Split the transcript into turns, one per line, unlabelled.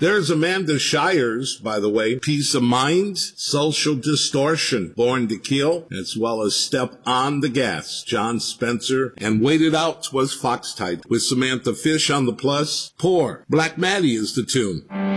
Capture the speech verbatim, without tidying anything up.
There's Amanda Shires, by the way, Peace of Mind, Social Distortion, Born to Kill, as well as Step on the Gas, John Spencer, and Wait It Out was Foxtide, with Samantha Fish on the plus. Poor, Black Maddie is the tune.